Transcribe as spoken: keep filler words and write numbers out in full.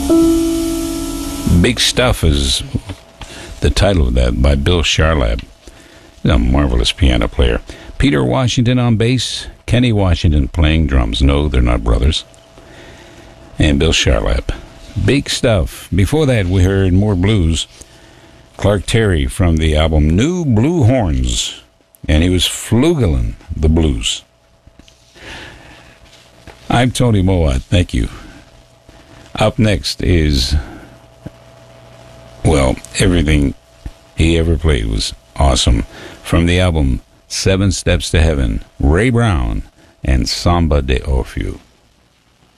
Big Stuff is the title of that, by Bill Charlap. He's a marvelous piano player. Peter Washington on bass, Kenny Washington playing drums. No, they're not brothers. And Bill Charlap. Big Stuff. Before that, we heard more blues. Clark Terry from the album New Blue Horns. And he was flugelling the blues. I'm Tony Mowat. Thank you. Up next is, well, everything he ever played was awesome. From the album Seven Steps to Heaven, Ray Brown and Samba de Orfeo.